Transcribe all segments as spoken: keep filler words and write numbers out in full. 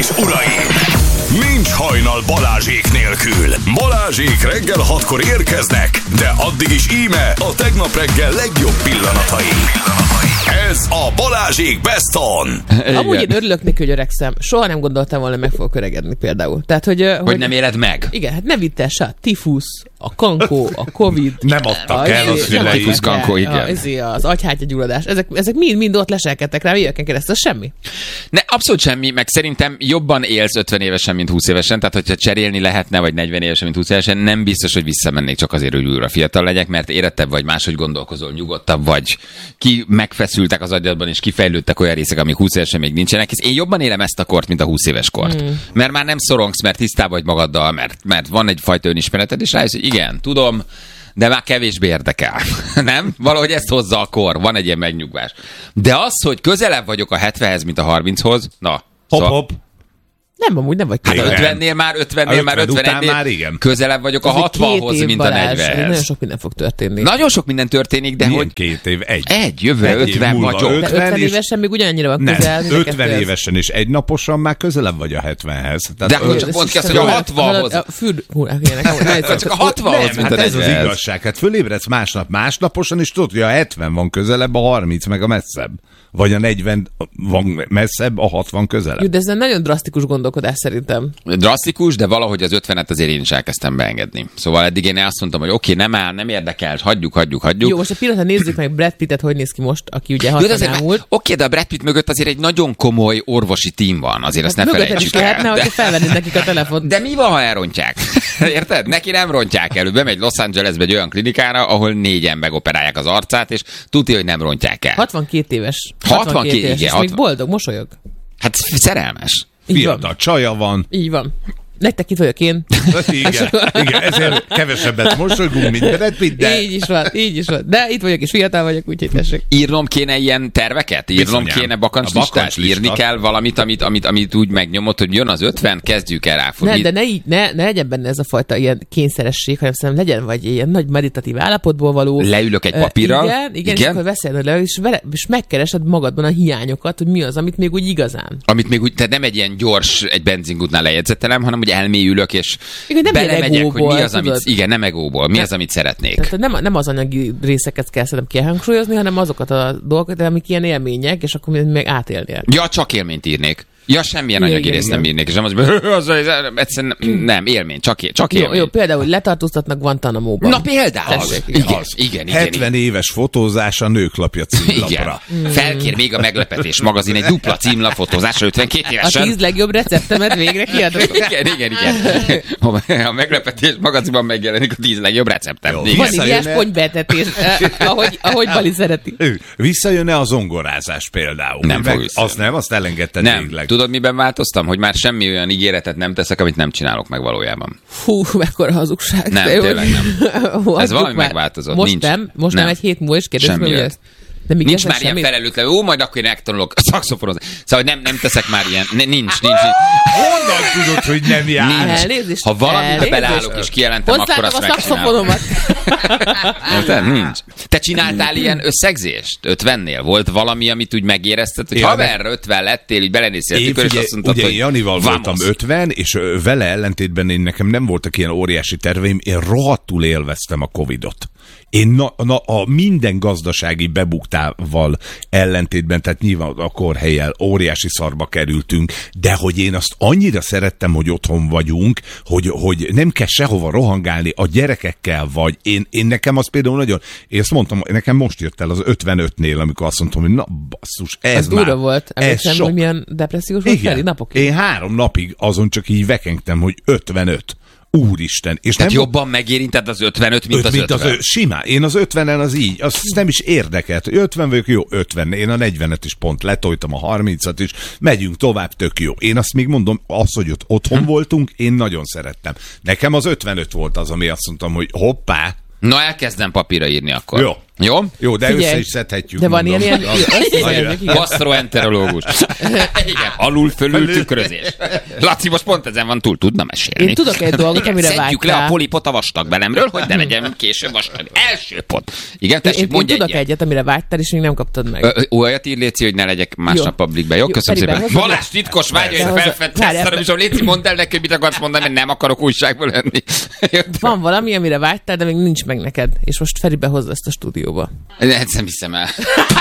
és uraim! Nincs hajnal Balázsék nélkül. Balázsék reggel hatkor érkeznek, de addig is íme a tegnap reggel legjobb pillanatai. Ez a Balázsék Best On. Amúgy én örülök neki, hogy öregszem. Soha nem gondoltam volna, hogy meg fogok öregedni például. Tehát, hogy, hogy, hogy nem éled meg. Igen, hát ne vitt el se a tifusz, a kankó, a covid. Nem adtak el az szülei. Tifusz, kankó, igen. A, az agyhártyagyulladás. Ezek, ezek mind-mind ott leselkedtek rá éveken keresztül. Semmi. Ne, abszolút semmi, meg szerintem jobban élsz ötven évesen, mint húsz évesen, tehát hogyha cserélni lehetne, vagy negyven évesen, mint húsz évesen, nem biztos, hogy visszamennék csak azért, hogy újra fiatal legyek, mert érettebb vagy, máshogy gondolkozol, nyugodtabb vagy, ki megfeszültek az agyadban, és kifejlődtek olyan részek, amik húsz évesen még nincsenek, és én jobban élem ezt a kort, mint a húsz éves kort. Mm. Mert már nem szorongsz, mert tisztában vagy magaddal, mert, mert van egyfajta önismereted, és rájössz, hogy igen, tudom, de már kevésbé érdekel. Nem? Valahogy ezt hozza a kor, van egy ilyen megnyugvás. De az, hogy közelebb vagyok a hetvenhez, mint a harminchoz, na, Hopp, szóval... hopp. Nem, amúgy nem vagy Hát ötvennél már, ötvennél már, ötvennél már igen. Közelebb vagyok a hatvanhoz, mint a negyvenhez. Nagyon sok minden fog történni. Nagyon sok minden történik, de milyen hogy... két év? Egy. Egy, jövőre ötven vagyok. De ötven évesen még ugyanannyira van közel. Nem, ötven évesen és egy naposan már közelebb vagy a hetvenhez. De akkor csak mondd ki azt, hogy a hatvanhoz. Csak a hatvanhoz, mint a negyvenhez. Ez az igazság. igazság. Hát fölébredsz másnap, másnaposan, és tudod, hogy a hetven van közelebb, a harminc meg a messzebb. Vagy a negyven van messzebb, a hatvan közelebb. Jó, de ez egy nagyon drasztikus gondolkodás szerintem. Drasztikus, de valahogy az ötvenet azért én is elkezdtem beengedni. Szóval eddig én azt mondtam, hogy oké, okay, nem áll, nem érdekel, hagyjuk, hagyjuk, hagyjuk. Jó, most a pillanatban nézzük meg Brad Pittet, hogy néz ki most, aki ugye hatvan elmúlt. Oké, okay, de a Brad Pitt mögött azért egy nagyon komoly orvosi tím van, azért hát ezt ne felejtsük el. Lehetne, de... hogy felvennéd nekik a telefont. De mi van, ha elrontják? Érted? Neki nem rontják el. Bemegy Los Angelesbe egy olyan klinikára, ahol négyen megoperálják az arcát, és tudja, hogy nem rontják el. hatvankét éves. hatvankét éves, és hatvan... még boldog, mosolyog. Hát szerelmes. Fiatal csaja van. Így van. Nektek itt vagyok én. Igen, igen, ezért kevesebbet mosolygunk, mint Brad Pitt, de... Így is van, így is van. De itt vagyok, és fiatal vagyok, úgyhogy tessék. Írnom kéne ilyen terveket? Írnom Bizonyám. kéne bakancslistát? Bakancslista. Írni kell valamit, amit, amit, amit úgy megnyomott, hogy jön az ötven, kezdjük el ráfogni. Ne, de ne, így, ne, ne legyen benne ez a fajta ilyen kényszeresség, hanem szerintem legyen vagy ilyen nagy meditatív állapotból való. Leülök egy papírral. Uh, igen, igen, igen, és akkor veszel le, és, vele, és megkeresed magadban a hiányokat, hogy mi az, amit még úgy igazán. Amit még úgy, tehát nem egy ilyen gyors, egy benzingútnál lejegyzetelem, hanem hogy elmélyülök, és igen, nem belemegyek, hogy mi az, amit, tudod? igen, nem egóból, mi az, amit szeretnék. Tehát nem, nem az anyagi részeket kell szerintem kihangsúlyozni, hanem azokat a dolgokat, amik ilyen élmények, és akkor még átélnél. Ja, csak élményt írnék. Ja, semmilyen Igen, anyagi igen, részt nem igen. írnék, és nem az, az, az, az egyszerűen nem, élmény, csak, csak élmény. Jó, jó, például letartóztatnak Guantanamo-ban. Na például. Tessék, igen, az. igen, igen, hetven éves fotózás a Nőklapja címlapra. igen. Felkér még a Meglepetés magazin egy dupla címlap fotózásra ötvenkét A évesen. tíz legjobb receptemet végre kiadok. Igen, igen, igen. A Meglepetés magazinban megjelenik a tíz legjobb receptem. Jó. Igen. Vaníliás ponybetetés, eh, ahogy, ahogy Bali szereti. Ő, visszajön-e a zongorázás például? Nem Meg fog visszajönni. azt nem, azt elengedted Nem. végleg. Tudod, miben változtam? Hogy már semmi olyan ígéretet nem teszek, amit nem csinálok meg valójában. Fú, mekkora hazugság. Nem, de jó, tényleg nem. Hú, Ez valami már. megváltozott. Most Nincs. nem, most nem. Nem. egy hét múlva is kérdezik, Semmi hogy olyan. ezt. De még Nincs már semmi. ilyen felelőtlen, ó, majd akkor én megtanulok szaxofonozni. Szóval nem, nem teszek már ilyen, ne, nincs, nincs. Honnan tudod, hogy nem jár? Nincs. Elnézést, Ha valamibe elnézést. beleállok és kijelentem, akkor azt Hozzáadom a megcsinálom. szaxofonomat. Érted? Nincs. Te csináltál ilyen összegzést? ötvennél? Volt valami, amit úgy megérezted, hogy Ja, haverra ötven lettél, így belenéztél a Én tükör, és figyelj, azt mondtad, ugye hogy én Janival vamos. voltam ötven, és ö, vele ellentétben én nekem nem voltak ilyen óriási terveim, én rohadtul élveztem a Covidot. Én na, na, a minden gazdasági bebuktával ellentétben, tehát nyilván a kórhellyel óriási szarba kerültünk, de hogy én azt annyira szerettem, hogy otthon vagyunk, hogy, hogy nem kell sehova rohangálni, a gyerekekkel vagy. Én, én nekem az például nagyon, én azt mondtam, nekem most jött el az ötvenötnél, amikor azt mondtam, hogy na basszus, ez, Ez már, durva volt. ez Emlékszem, sok. hogy milyen depressziós volt Feri napokig. Én három napig azon csak így vekengtem, hogy ötvenöt. Úristen. És Tehát nem jobban megérinted az ötvenöt, mint öt, az mint ötven. az ö, simán. Én az ötvenen az így, az nem is érdekelt. ötven vagyok, jó, ötven. Én a negyvenet is pont letoltam, a harmincat is. Megyünk tovább, tök jó. Én azt még mondom, az, hogy ott otthon hm. voltunk, én nagyon szerettem. Nekem az ötvenöt volt az, ami azt mondtam, hogy hoppá. Na, elkezdem papírra írni akkor. Jó. Jó? Jó, de Figyelj, össze is szedhetjük. de van mondom. ilyen- ilyen- összeszedhetjük, igen. Gastroenterológus. Igen, alul-fölül tükrözés. Laci most pont ezen van túl, tudna mesélni. Én tudok egy dolgot, amire Szedjük le vágytál. a polipot a vastag belemről, hogy ne legyen később vastag. Első pont. Igen, Én, tessék, én mondj tudok egyet. egyet, amire vágytál, és még nem kaptad meg. Ö, ö, Olyat ír, Léci, hogy ne legyek másnap Jó. publikbe. Jó, Jó, köszönöm Feriben szépen. hozzad le- Balázs titkos vágya, De hogy hozzá- felfedsz, várjál, hanem is a Léci, mondd el neki, hogy mit akarsz mondani, mert nem akarok újságból lenni. Van valami, amire vágytál, de még nincs meg neked, és most Feribe hozza ezt a stúdióba. Ezt nem hiszem el.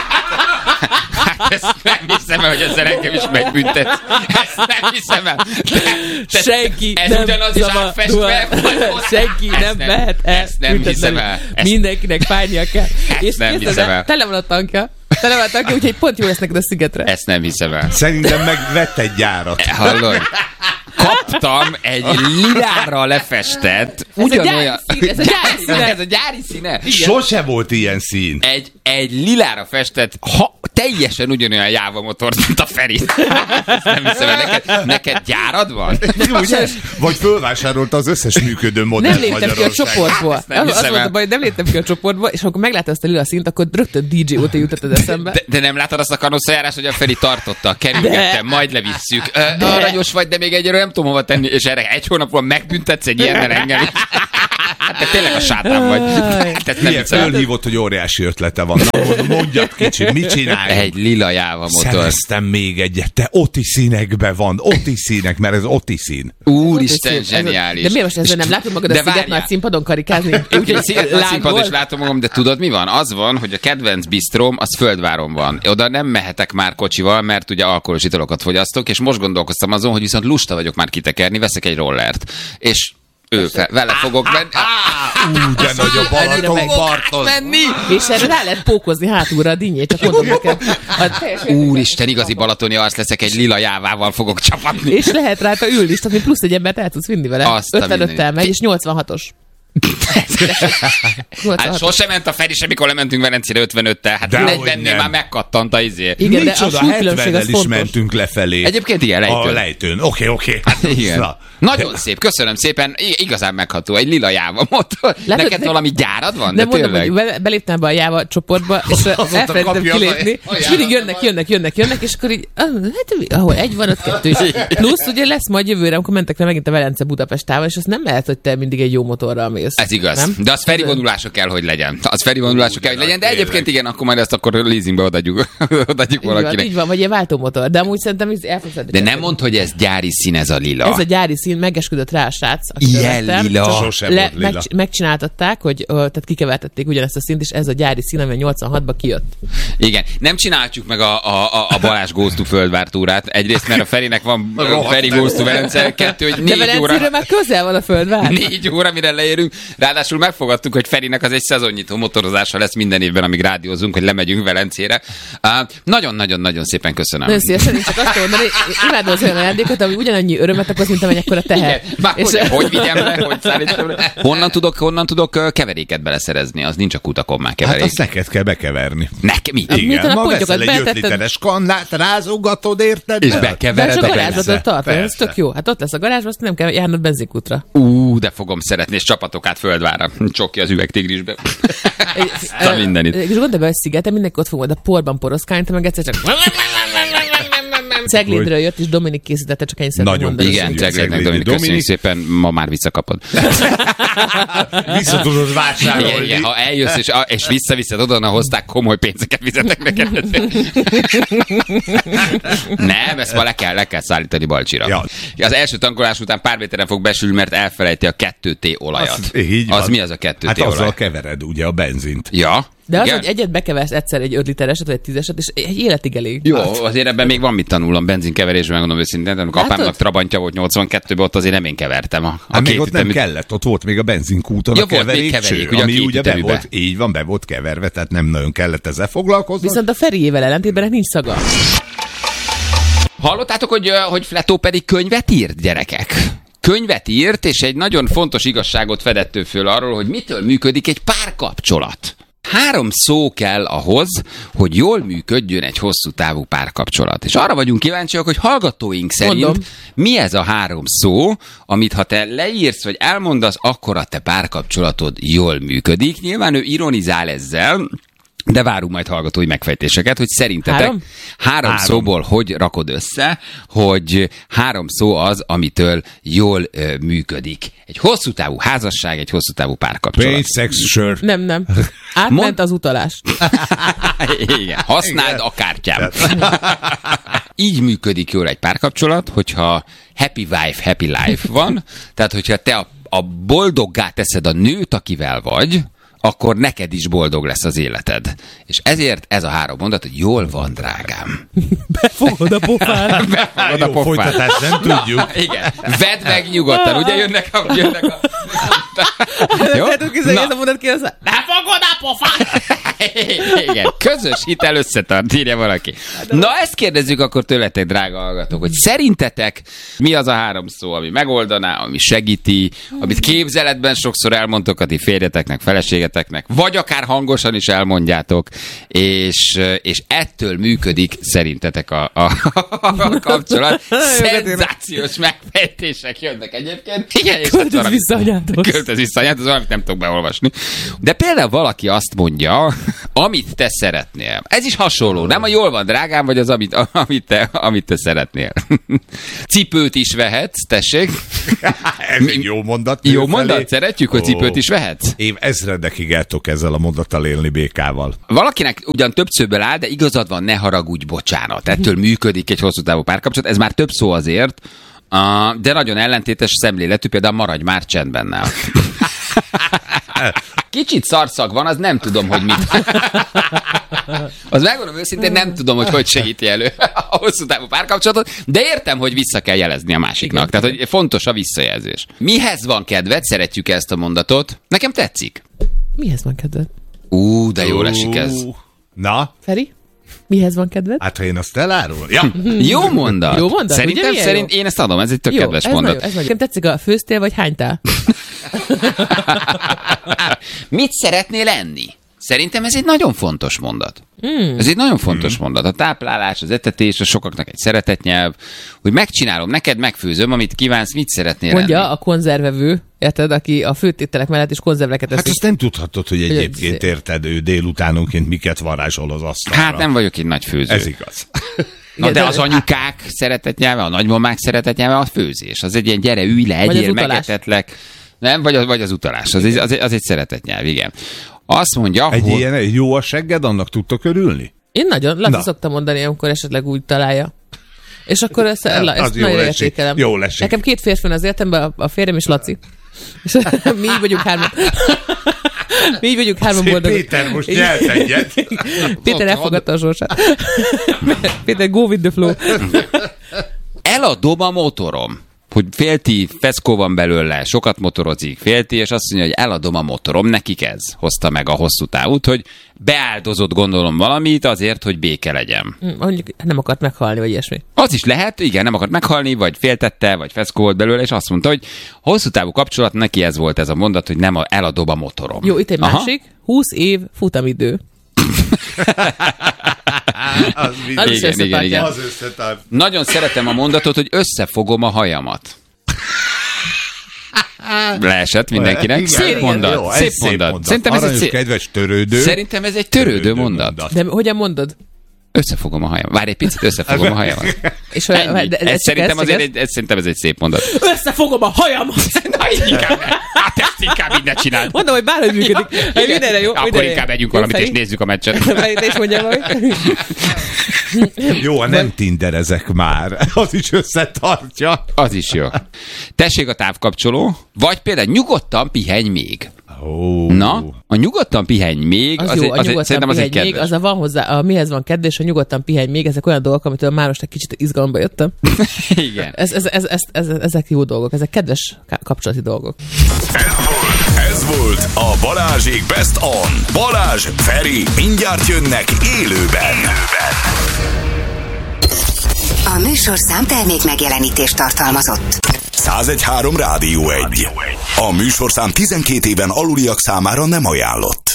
Hát ezt nem hiszem el, hogy ezzel engem is megbüntet. Ezt nem hiszem el. De, de, Senki ez nem ugyanaz is szabad- átfestve. Senki Ezt nem mehet el. Ezt nem büntetlenül. hiszem el. Ezt Mindenkinek fájnia kell. És nem képzeld hiszem el, el. Tele van a tankja. Tele van a tankja, úgyhogy pont jó lesz neked a szigetre. Ezt nem hiszem el. Szerintem meg vett egy gyárat. Hallod? Kaptam egy lilára lefestett, Ez a ugyanolyan... gyári szín, ez a gyári színe. Ez a gyári színe? Sose volt ilyen szín. Egy, egy lilára festett, ha, teljesen ugyanolyan jáva motor, mint a Feri. Ezt nem hiszem el. Neked, neked gyárad van? Ugye? Vagy fölvásárolta az összes működő modellt Nem léptem ki a Magyarországon. csoportból. nem Az, az hiszem volt el. a baj, hogy nem léptem ki a csoportból, és amikor megláttam ezt a lila színt, akkor rögtön dé dzsé óta jutott az eszembe. De, de nem látod azt a kanosszajárást, hogy a Feri tartotta, kerülgettem, majd levisszük. Ö, aranyos vagy, de még egyről nem tudom hova tenni, és erre egy hónapon megbüntetsz egy ilyennel engem is. Hát te tényleg a sátán vagy. Hát ezt nem Milyen hiszem el. fölhívott, hogy óriási ötlete van. Na, mondjad kicsi, mit csinálj? Egy lila jáva motor. Szereztem még egyet, te oti színekbe van, oti színek, mert ez oti szín. Úristen, Ez- ez- zseniális. De miért most ezzel nem látod magad a De sziget várjál. nagy színpadon karikázni? Úgyhogy Úgyhogy sziget nagy színpadon is lángból? látom magam, de tudod mi van? Az van, hogy a kedvenc bistróm az Földváron van. Oda nem mehetek már kocsival, mert ugye alkoholos italokat fogyasztok, és most gondolkoztam azon, hogy viszont lusta vagyok már kitekerni, veszek egy rollert. És ő fel, vele fogok menni. Ú, de nagy a Annyira meg- Balatonparton. menni. És erre rá lehet pókozni hátulra a dinnyét, csak mondom neked. A teljesen- Úristen, igazi balatoni arc leszek, egy lila jávával fogok csapatni. És lehet rajta ülni, és tehát plusz egy embert el tudsz vinni vele. Azt a ötvenöttel mindenit. megy, és nyolcvanhatos. Hát nyolcvanhatos. sosem ment a Feri, sem, mikor lementünk Velencére ötvenöttel. Hát Dehogy negyvennél nem. már megkattant a izé. Igen, de a Micsoda, súlykülönbség az hetvennel is fontos. mentünk lefelé. Egyébként igen, lejtőn. A lejtőn. Oké, oké. Hát, Igen. na. Nagyon szép, köszönöm szépen. I- igazán megható. Egy lila jáva motor. Látod, Neked ne- valami gyárad van? Nem De mondom, hogy tényleg. be- beléptem be a Jáva csoportba, és Azóta elfelejtettem kapja az kilépni, a- és mindig jönnek, jönnek, jönnek, jönnek, és akkor így, ah, hát ahol egy van, ott kettő is. Plusz ugye lesz majd jövőre, amikor mentek le megint a Velence Budapest távol, és az nem lehet, hogy te mindig egy jó motorral mész. Ez igaz. Nem? De az Feri vonulások kell, hogy legyen. Az Feri vonulások kell, hogy legyen. De tényleg. egyébként igen, akkor majd ezt akkor leasingbe odaadjuk, odaadjuk Így van, valakinek. így van, vagy egy váltómotor, de amúgy szerintem ez el fogsz adni. De nem mondd, hogy ez gyári szín, ez a lila. Ez a gyári szín, megesküdött rá a srác. akit Ilyen követtem, lila. csak Sose volt lila. megcs- megcsináltatták, hogy ö, tehát kikevertették ugyanezt a színt, és ez a gyári szín, ami a nyolcvanhatban kijött. Igen. Nem csináljuk meg a, a, a, a Balázs Goes to Földvár túrát. Egyrészt, mert a Ferinek van Rohadt Feri Goes to Velence, kettő, hogy De négy óra. Velencéről már közel van a földvár. Négy óra, mire leérünk. Ráadásul megfogadtuk, hogy Ferinek az egy szezonnyitó motorozása lesz minden évben, amíg rádiózunk, hogy lemegyünk Velencére. Uh, nagyon-nagyon-nagyon szépen köszönöm. Nagyon szívesen, én csak azt tudom mondani, imádom az olyan ajándékot, ami ugyanannyi örömet okoz, mint amennyekora teher. Igen. Már hogy, hogy vigyem le, hogy szállítsam le. Honnan tudok, honnan tudok ö, keveréket beleszerezni? Az nincs a kutakon már Hát keverék. azt neked kell bekeverni. Nekem mi? miután Igen, a ma pontyokat veszel egy öt betetted- literes kannát, rázogatod, érted? És be? De bekevered csak a a benzin. garázsodon tart, ez persze. tök jó. Hát ott lesz a garázs, azt nem kell járnod benzinkútra. Ú, de fogom szeretni, és csapatok át Földvára. Csokja az üvegtigrisbe. Azt a mindenit. És gondolj be, hogy szigeten mindenki ott fog majd a porban poroszkálni, te meg egyszer csak... Ceglédről jött, és Dominik készítette, csak ennyi szeretném Nagyon mondani. Igen, Köszönjük, Ceglédnek, Ceglédi Dominik, köszönjük Dominik. szépen, ma már visszakapod. Vissza tudod Igen, vásárolni. igen, ha eljössz és, és visszaviszed oda, na hozták, komoly pénzeket fizetek neked. Nem, ezt ma le kell, le kell szállítani Balcsira. Ja. Az első tankolás után pár méteren fog besülni, mert elfelejti a kettő té olajat. Az, így az van. mi az a kettő té Hát olaj? azzal kevered ugye a benzint. Ja. De az, igen? hogy egyet bekeversz egyszer egy öt litereset, vagy egy tízeset, és egy életig elég. Jó, azért ebben még van mit tanulnom benzinkeverésben, megmondom őszintén. De amikor Látod? apámnak Trabantja volt nyolcvankettőben, ott azért nem én kevertem. A, a Hát még két ott nem ütemű- kellett, ott volt még a benzinkúton Ja, a volt még keverékcső, keverék, ugye a ami két ugye be üteműbe. volt, így van, be volt keverve, tehát nem nagyon kellett ezzel foglalkozni. Viszont a Feriével ellentétben ennek nincs szaga. Hallottátok, hogy, ö, hogy Fletó pedig könyvet írt, gyerekek? Könyvet írt, és egy nagyon fontos igazságot fedett ő föl arról, hogy mitől működik egy párkapcsolat. Három szó kell ahhoz, hogy jól működjön egy hosszú távú párkapcsolat. És arra vagyunk kíváncsiak, hogy hallgatóink szerint Mondom. mi ez a három szó, amit ha te leírsz, vagy elmondasz, akkor a te párkapcsolatod jól működik. Nyilván ő ironizál ezzel, De várunk majd hallgatói megfejtéseket, hogy szerintetek három, három, három. szóból hogy rakod össze, hogy három szó az, amitől jól ö, működik. Egy hosszú távú házasság, egy hosszú távú párkapcsolat. Pénz, szex, sör. Nem, nem. Átment Mond... az utalás. Igen, használd Igen. a kártyám. Így működik jól egy párkapcsolat, hogyha happy wife, happy life van, tehát hogyha te a, a boldoggá teszed a nőt, akivel vagy, akkor neked is boldog lesz az életed. És ezért ez a három mondat, hogy jól van, drágám. Befogod a pofát. Befogod a pofát. Folytatást nem tudjuk. Na, igen. Vedd meg nyugodtan, ugye jönnek a... Jönnek a... Jó? Ez a mondat kérdez, befogod a pofát. Igen, közös hitel összetart, írja valaki. Na ezt kérdezzük akkor tőletek, drága hallgatók, hogy szerintetek mi az a három szó, ami megoldaná, ami segíti, amit képzeletben sokszor elmondtok a ti férjeteknek, feleségeteknek, vagy akár hangosan is elmondjátok, és, és ettől működik szerintetek a, a, a kapcsolat. Szenzációs megfejtések jönnek egyébként. Költöz vissza anyádhoz. Költöz vissza anyádhoz, valamit nem tudok beolvasni. De például valaki azt mondja, amit te szeretnél. Ez is hasonló, nem a jól van, drágám, vagy az, amit, amit, te, amit te szeretnél. Cipőt is vehetsz, tessék. Ez egy jó mondat. Jó mondat, felé. Szeretjük, hogy cipőt is vehetsz. Én ezredekig el tudok ezzel a mondattal élni békával. Valakinek ugyan több szőből áll, de igazad van, ne haragudj, bocsánat. Ettől működik egy hosszú távú párkapcsolat. Ez már több szó azért, de nagyon ellentétes szemléletű, például maradj már csendben nál. Kicsit szarszag van, az nem tudom, hogy mit. Az megmondom őszintén, nem tudom, hogy hogy segíti elő a hosszú távú párkapcsolatot, de értem, hogy vissza kell jelezni a másiknak. Igen. Tehát, hogy fontos a visszajelzés. Mihez van kedved? Szeretjük ezt a mondatot. Nekem tetszik. Mihez van kedved? Ú, de jól esik ez. Na? Feri? Mihez van kedved? Hát, ha én azt elárul. Ja. Jó mondat. Jó mondat. Szerintem szerint én ezt adom, ez egy tök jó, kedves ez mondat. Nagyon, ez nagyon. Tetszik a főztél, vagy hánytál? Mit szeretnél enni? Szerintem ez egy nagyon fontos mondat. Mm. Ez egy nagyon fontos mm. mondat. A táplálás, az etetés, a sokaknak egy szeretetnyelv, hogy megcsinálom, neked megfőzöm, amit kívánsz, mit szeretnél mondja enni. A konzervevő, érted, aki a főtételek mellett is konzerveket eszik. Hát azt nem tudhatod, hogy egyébként érted, ő délutánonként miket varázsol az asztalra. Hát nem vagyok egy nagy főző. Ez igaz. Na de az anyukák szeretetnyelve, a nagymamák szeretetnyelve a főzés. Az egy ilyen gyere, ülj le, egyél, megetetlek. Nem, vagy az, vagy az utalás. Az egy, az, egy, az egy szeretetnyelv, igen. Azt mondja, egy hogy... ilyen egy jó a segged, annak tudtok örülni? Én nagyon, Laci szoktam mondani, amikor esetleg úgy találja. És akkor ezt, ezt, ezt nagyon értékelem. Jól esik. Nekem két férfi van az életemben, a férjem és Laci. És mi így vagyunk hárman. Mi így vagyunk hárman boldogok. Péter most nyelt egyet. Péter elfogadta a sorsát. Péter, go with the flow. Eladom a motorom. Hogy félti, feszkó van belőle, sokat motorozik, félti, és azt mondja, hogy eladom a motorom, nekik ez hozta meg a hosszú távút, hogy beáldozott gondolom valamit azért, hogy béke legyen. Mondjuk nem akart meghalni, vagy ilyesmi. Az is lehet, igen, nem akart meghalni, vagy féltette, vagy feszkó volt belőle, és azt mondta, hogy hosszú távú kapcsolat, neki ez volt ez a mondat, hogy nem a, eladom a motorom. Jó, itt egy Aha. másik, húsz év futamidő. az, az, igen, igen, igen. az összetart. Nagyon szeretem a mondatot, hogy összefogom a hajamat. Leesett mindenkinek. Igen, szép mondat. Jó, szép, szép mondat. mondat. Szerintem ez egy szép... kedves törődő. Szerintem ez egy törődő, törődő mondat. mondat. De hogyan mondod? Összefogom a hajam. Várj egy picit, összefogom a hajamat. És de, de ez szerintem, azért egy, ez, szerintem ez egy szép mondat. Összefogom a hajamat! Na, inkább, hát ezt inkább így ne csináld. Mondom, hogy bárhogy működik. Ja, mindenre jó. Akkor mindenre inkább megyünk valamit, és nézzük a meccset. Te is mondjál valamit. Jó, nem tinderezek már. Az is összetartja. Az is jó. Tessék a távkapcsoló, vagy például nyugodtan pihenj még. Oh. Na, a nyugodtan pihenj még, az, az, jó, egy, az a egy, szerintem az egy kedves. Még, az a van hozzá, a mihez van kedves, a nyugodtan pihenj még, ezek olyan dolgok, amitől már most egy kicsit izgalomba jöttem. Igen. Ez, ez, ez, ez, ez, ezek jó dolgok, ezek kedves kapcsolati dolgok. Ez volt, ez volt a Balázsék Best On. Balázs, Feri, mindjárt jönnek élőben. élőben. A műsorszám termék megjelenítést tartalmazott. száz egy három Rádió egy. A műsorszám tizenkét éven aluliak számára nem ajánlott.